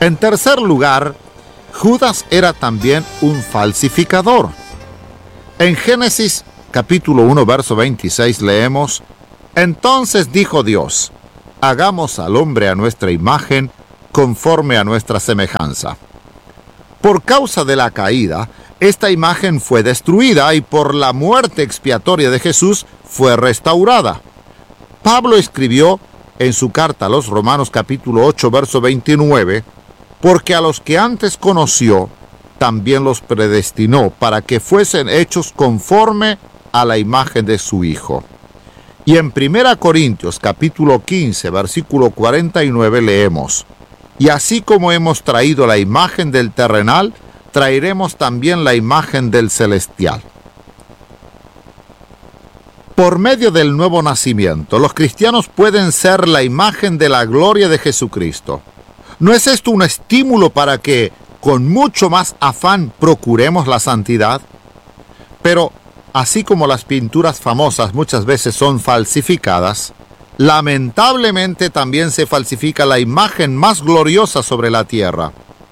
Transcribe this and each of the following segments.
En tercer lugar, Judas era también un falsificador. En Génesis capítulo 1, verso 26 leemos: Entonces dijo Dios: hagamos al hombre a nuestra imagen, conforme a nuestra semejanza. Por causa de la caída, esta imagen fue destruida y por la muerte expiatoria de Jesús fue restaurada. Pablo escribió en su carta a los Romanos capítulo 8, verso 29, porque a los que antes conoció, también los predestinó para que fuesen hechos conforme a la imagen de su Hijo. Y en 1 Corintios capítulo 15, versículo 49 leemos: Y así como hemos traído la imagen del terrenal, traeremos también la imagen del celestial. Por medio del nuevo nacimiento, los cristianos pueden ser la imagen de la gloria de Jesucristo. ¿No es esto un estímulo para que, con mucho más afán, procuremos la santidad? Pero, así como las pinturas famosas muchas veces son falsificadas, lamentablemente también se falsifica la imagen más gloriosa sobre la tierra.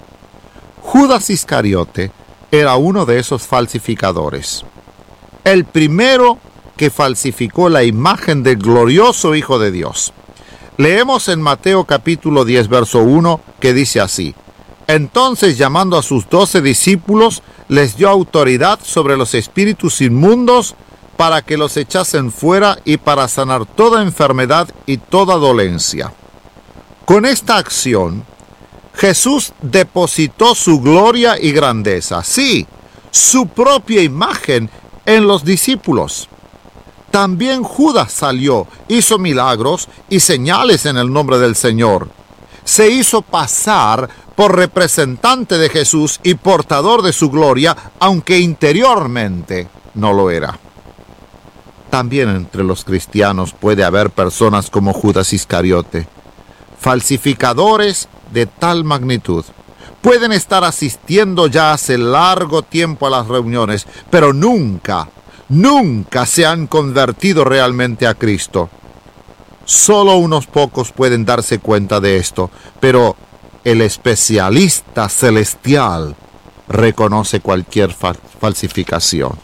Judas Iscariote era uno de esos falsificadores. El primero que falsificó la imagen del glorioso Hijo de Dios. Leemos en Mateo capítulo 10, verso 1, que dice así: Entonces, llamando a sus 12 discípulos, les dio autoridad sobre los espíritus inmundos para que los echasen fuera y para sanar toda enfermedad y toda dolencia. Con esta acción, Jesús depositó su gloria y grandeza, sí, su propia imagen en los discípulos. También Judas salió, hizo milagros y señales en el nombre del Señor. Se hizo pasar por representante de Jesús y portador de su gloria, aunque interiormente no lo era. También entre los cristianos puede haber personas como Judas Iscariote, falsificadores de tal magnitud. Pueden estar asistiendo ya hace largo tiempo a las reuniones, pero nunca se han convertido realmente a Cristo. Solo unos pocos pueden darse cuenta de esto, pero el especialista celestial reconoce cualquier falsificación.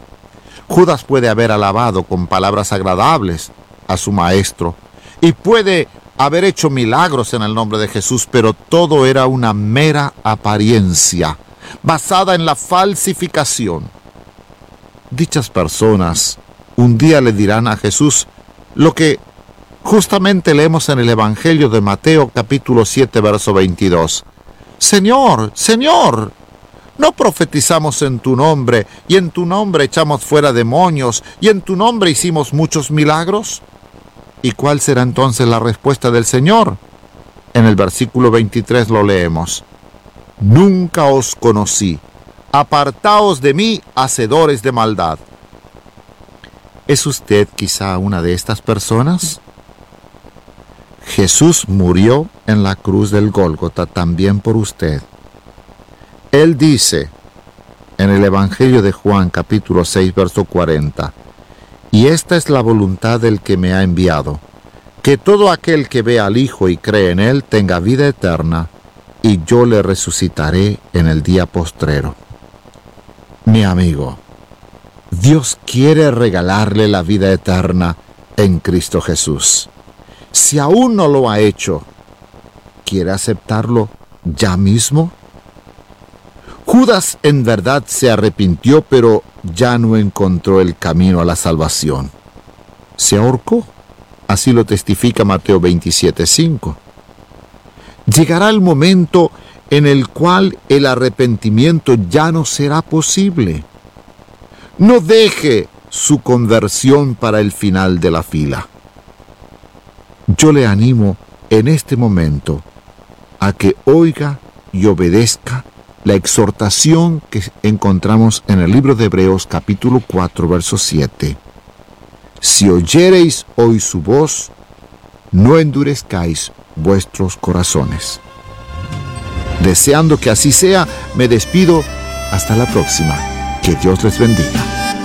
Judas puede haber alabado con palabras agradables a su maestro y puede haber hecho milagros en el nombre de Jesús, pero todo era una mera apariencia basada en la falsificación. Dichas personas un día le dirán a Jesús lo que justamente leemos en el Evangelio de Mateo capítulo 7, verso 22. Señor, Señor, ¿no profetizamos en tu nombre, y en tu nombre echamos fuera demonios, y en tu nombre hicimos muchos milagros? ¿Y cuál será entonces la respuesta del Señor? En el versículo 23 lo leemos: Nunca os conocí. Apartaos de mí, hacedores de maldad. ¿Es usted quizá una de estas personas? Jesús murió en la cruz del Gólgota también por usted. Él dice en el Evangelio de Juan capítulo 6, verso 40: Y esta es la voluntad del que me ha enviado, que todo aquel que ve al Hijo y cree en Él tenga vida eterna, y yo le resucitaré en el día postrero. Mi amigo, Dios quiere regalarle la vida eterna en Cristo Jesús. Si aún no lo ha hecho, ¿quiere aceptarlo ya mismo? Judas en verdad se arrepintió, pero ya no encontró el camino a la salvación. Se ahorcó. Así lo testifica Mateo 27:5. Llegará el momento en el cual el arrepentimiento ya no será posible. No deje su conversión para el final de la fila. Yo le animo en este momento a que oiga y obedezca la exhortación que encontramos en el libro de Hebreos capítulo 4, verso 7. Si oyereis hoy su voz, no endurezcáis vuestros corazones. Deseando que así sea, me despido. Hasta la próxima. Que Dios les bendiga.